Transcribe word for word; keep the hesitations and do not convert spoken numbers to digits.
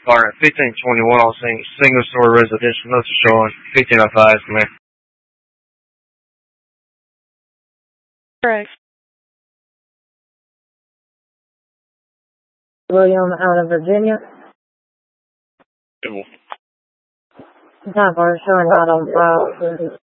Or fifteen twenty-one, I was saying single story residential, nothing showing. fifteen oh five, man. Correct. William out of Virginia. Cool. Time for showing out on file.